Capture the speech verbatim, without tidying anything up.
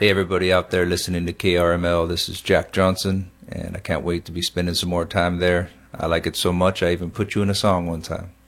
Hey, everybody out there listening to K R M L, this is Jack Johnson, and I can't wait to be spending some more time there. I like it so much, I even put you in a song one time.